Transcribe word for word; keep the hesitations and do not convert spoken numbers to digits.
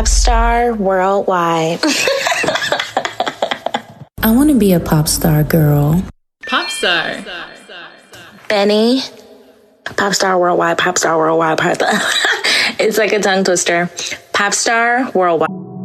Pop star worldwide. I want to be a pop star girl. Pop star. Benny. Pop star worldwide, pop star worldwide, pop star. It's like a tongue twister. Pop star worldwide.